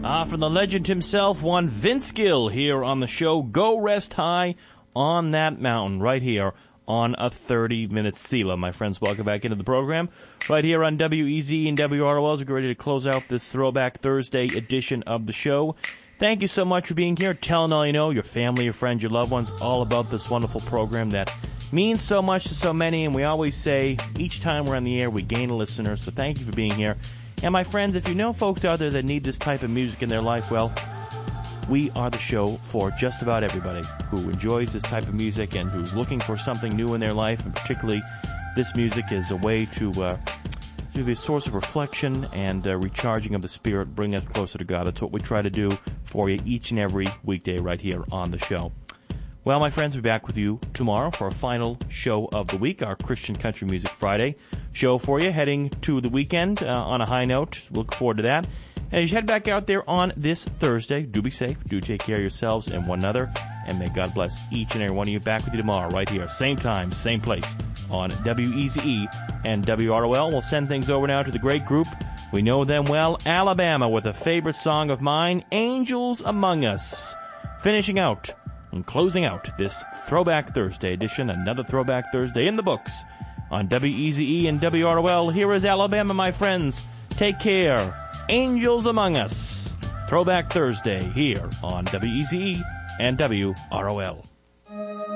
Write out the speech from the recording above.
From the legend himself, one Vince Gill here on the show. Go rest high on that mountain right here on a 30-minute Sela. My friends, welcome back into the program right here on WEZ and WROL. We're ready to close out this Throwback Thursday edition of the show. Thank you so much for being here, telling all you know, your family, your friends, your loved ones, all about this wonderful program that means so much to so many. And we always say each time we're on the air, we gain a listener. So thank you for being here. And my friends, if you know folks out there that need this type of music in their life, well, we are the show for just about everybody who enjoys this type of music and who's looking for something new in their life. And particularly, this music is a way to be a source of reflection and recharging of the spirit, bring us closer to God. That's what we try to do for you each and every weekday right here on the show. Well, my friends, we'll be back with you tomorrow for our final show of the week, our Christian Country Music Friday show for you, heading to the weekend on a high note. Look forward to that. And as you head back out there on this Thursday, do be safe, do take care of yourselves and one another, and may God bless each and every one of you. Back with you tomorrow right here, same time, same place on WEZE and WROL. We'll send things over now to the great group. We know them well, Alabama, with a favorite song of mine, Angels Among Us. Finishing out and closing out this Throwback Thursday edition, another Throwback Thursday in the books on WEZE and WROL. Here is Alabama, my friends. Take care. Angels Among Us. Throwback Thursday here on WEZE and WROL.